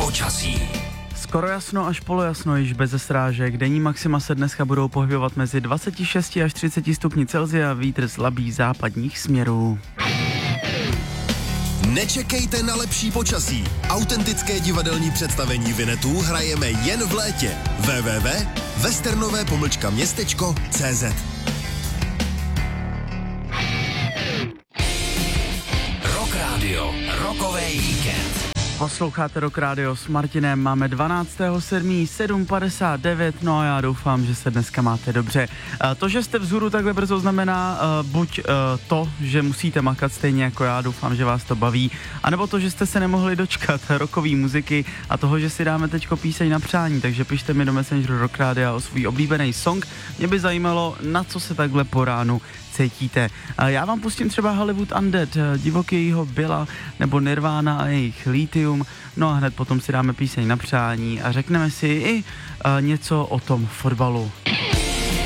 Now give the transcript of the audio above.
počasí. Skoro jasno až polojasno, již bez srážek. Denní maxima se dneska budou pohybovat mezi 26 až 30 stupni Celsia, vítr slabý západních směrů. Nečekejte na lepší počasí. Autentické divadelní představení Vinetů hrajeme jen v létě. www.westernové-městečko.cz Rock Radio, rokový víkend. Posloucháte Rock Radio s Martinem, máme 12.7. 7:59, no a já doufám, že se dneska máte dobře. To, že jste vzhůru takhle brzo znamená buď to, že musíte makat stejně jako já, doufám, že vás to baví, anebo to, že jste se nemohli dočkat rockový muziky a toho, že si dáme teďko píseň na přání, takže pište mi do Messengeru Rock Radio o svůj oblíbený song. Mě by zajímalo, na co se takhle po ránu cítíte. Já vám pustím třeba Hollywood Undead, Divokýho Billa nebo Nirvana a jejich Lithium, no a hned potom si dáme píseň na přání a řekneme si i něco o tom fotbalu.